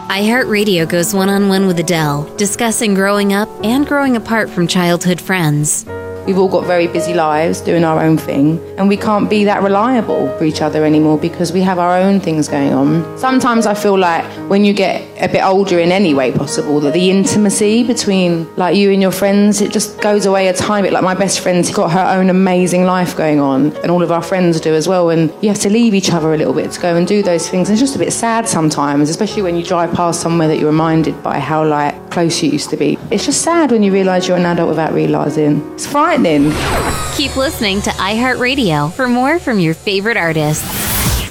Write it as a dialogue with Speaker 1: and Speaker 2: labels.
Speaker 1: iHeartRadio goes one-on-one with Adele, discussing growing up and growing apart from childhood friends.
Speaker 2: We've all got very busy lives doing our own thing, and we can't be that reliable for each other anymore because we have our own things going on. Sometimes I feel like when you get a bit older in any way possible, that the intimacy between like you and your friends, it just goes away a tiny bit. Like my best friend's got her own amazing life going on, and all of our friends do as well, and you have to leave each other a little bit to go and do those things. And it's just a bit sad sometimes, especially when you drive past somewhere that you're reminded by how like close you used to be. It's just sad when you realise you're an adult without realising. It's frightening.
Speaker 1: Keep listening to iHeartRadio for more from your favorite artists.